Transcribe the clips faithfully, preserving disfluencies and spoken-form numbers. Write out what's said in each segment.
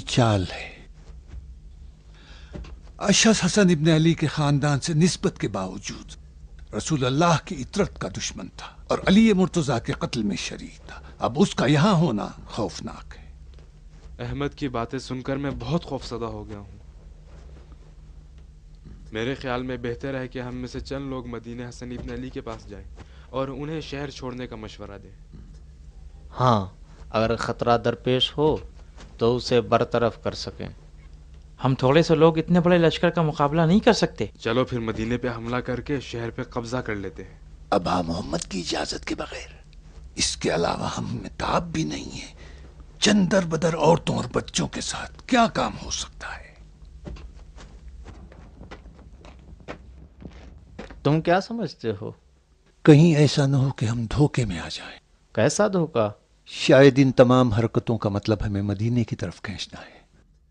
चाल है। अशस हसन इब्न अली के खानदान से निस्बत के बावजूद रसूल अल्लाह की इतरत का दुश्मन था और अली मुर्तजा के कत्ल में शरीक था। अब उसका यहाँ होना खौफनाक है। अहमद की बातें सुनकर मैं बहुत खौफजदा हो गया हूँ। मेरे ख्याल में बेहतर है कि हम में से चंद लोग मदीने हसन इब्न अली के पास जाएं और उन्हें शहर छोड़ने का मशवरा दें। हाँ, अगर ख़तरा दरपेश हो तो उसे बरतरफ कर सकें। हम थोड़े से लोग इतने बड़े लश्कर का मुकाबला नहीं कर सकते। चलो फिर मदीने पे हमला करके शहर पे कब्जा कर लेते हैं। अबा मोहम्मद की इजाजत के बगैर। इसके अलावा हम में ताब भी नहीं है। चंद दर बदर औरतों और बच्चों के साथ क्या काम हो सकता है? तुम क्या समझते हो? कहीं ऐसा न हो कि हम धोखे में आ जाएं। कैसा धोखा? शायद इन तमाम हरकतों का मतलब हमें मदीने की तरफ खींचना है।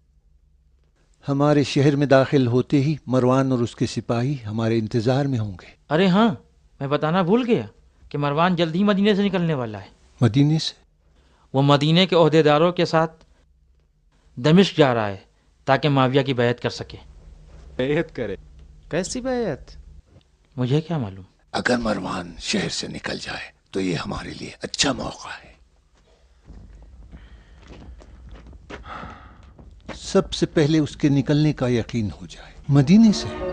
हमारे शहर में दाखिल होते ही मरवान और उसके सिपाही हमारे इंतजार में होंगे। अरे हाँ, मैं बताना भूल गया कि मरवान जल्द ही मदीने से निकलने वाला है। मदीने से? वो मदीने के ओहदेदारों के साथ दमिश्क जा रहा है ताकि माविया की बैत कर सके। बैत करे? कैसी बैत? मुझे क्या मालूम। अगर मरवान शहर से निकल जाए तो ये हमारे लिए अच्छा मौका है। सबसे पहले उसके निकलने का यकीन हो जाए। मदीने से